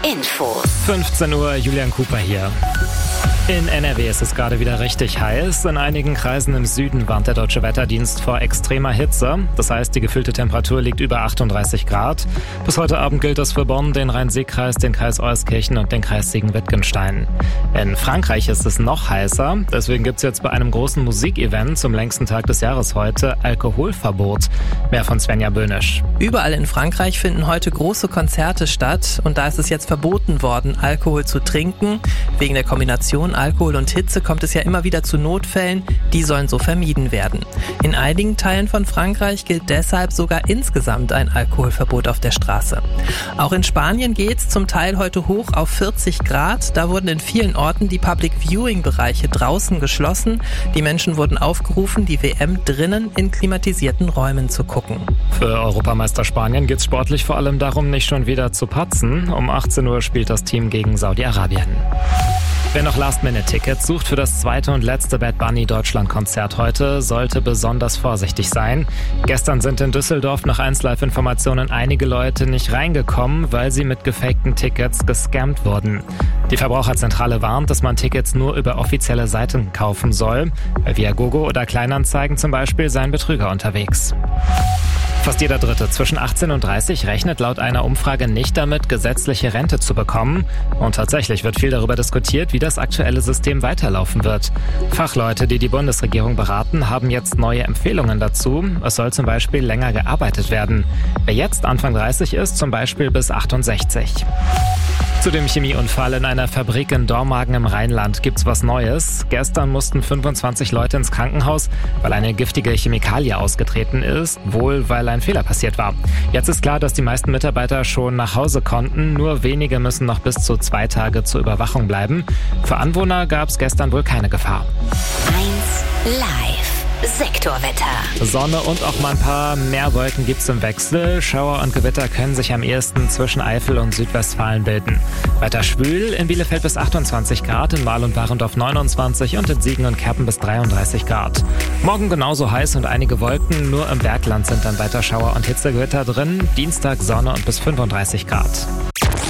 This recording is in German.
Infos. 15 Uhr, Julian Cooper hier. In NRW ist es gerade wieder richtig heiß. In einigen Kreisen im Süden warnt der Deutsche Wetterdienst vor extremer Hitze. Das heißt, die gefühlte Temperatur liegt über 38 Grad. Bis heute Abend gilt das für Bonn, den Rhein-Sieg-Kreis, den Kreis Euskirchen und den Kreis Siegen-Wittgenstein. In Frankreich ist es noch heißer. Deswegen gibt es jetzt bei einem großen Musikevent zum längsten Tag des Jahres heute Alkoholverbot. Mehr von Svenja Böhnisch. Überall in Frankreich finden heute große Konzerte statt. Und da ist es jetzt verboten worden, Alkohol zu trinken. Wegen der Kombination Alkohol und Hitze kommt es ja immer wieder zu Notfällen, die sollen so vermieden werden. In einigen Teilen von Frankreich gilt deshalb sogar insgesamt ein Alkoholverbot auf der Straße. Auch in Spanien geht's zum Teil heute hoch auf 40 Grad. Da wurden in vielen Orten die Public-Viewing-Bereiche draußen geschlossen. Die Menschen wurden aufgerufen, die WM drinnen in klimatisierten Räumen zu gucken. Für Europameister Spanien geht's sportlich vor allem darum, nicht schon wieder zu patzen. Um 18 Uhr spielt das Team gegen Saudi-Arabien. Wer noch Last-Minute-Tickets sucht für das zweite und letzte Bad Bunny Deutschland-Konzert heute, sollte besonders vorsichtig sein. Gestern sind in Düsseldorf nach 1Live-Informationen einige Leute nicht reingekommen, weil sie mit gefakten Tickets gescammt wurden. Die Verbraucherzentrale warnt, dass man Tickets nur über offizielle Seiten kaufen soll. Bei Viagogo oder Kleinanzeigen zum Beispiel seien Betrüger unterwegs. Fast jeder Dritte zwischen 18 und 30 rechnet laut einer Umfrage nicht damit, gesetzliche Rente zu bekommen. Und tatsächlich wird viel darüber diskutiert, wie das aktuelle System weiterlaufen wird. Fachleute, die die Bundesregierung beraten, haben jetzt neue Empfehlungen dazu. Es soll zum Beispiel länger gearbeitet werden. Wer jetzt Anfang 30 ist, zum Beispiel bis 68. Zu dem Chemieunfall in einer Fabrik in Dormagen im Rheinland gibt's was Neues. Gestern mussten 25 Leute ins Krankenhaus, weil eine giftige Chemikalie ausgetreten ist, wohl weil ein Fehler passiert war. Jetzt ist klar, dass die meisten Mitarbeiter schon nach Hause konnten, nur wenige müssen noch bis zu 2 Tage zur Überwachung bleiben. Für Anwohner gab's gestern wohl keine Gefahr. 1 Live. Sektorwetter. Sonne und auch mal ein paar mehr Wolken gibt's im Wechsel. Schauer und Gewitter können sich am ehesten zwischen Eifel und Südwestfalen bilden. Weiter schwül, in Bielefeld bis 28 Grad, in Marl und Warendorf 29 und in Siegen und Kerpen bis 33 Grad. Morgen genauso heiß und einige Wolken, nur im Bergland sind dann weiter Schauer und Hitzegewitter drin. Dienstag Sonne und bis 35 Grad.